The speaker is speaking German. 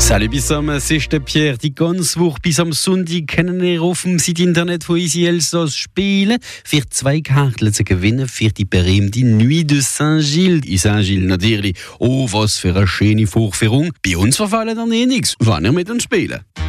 Salut bis am 6. Pierre. Die ganze Woche bis am Sonntag können wir auf dem Site-Internet von Easy Elsass spielen. Für 2 Karten zu gewinnen für die berühmte Nuit de Saint-Gilles. In Saint-Gilles natürlich. Oh, was für eine schöne Vorführung. Bei uns verfallen dann nichts, wenn ihr mit uns spielen.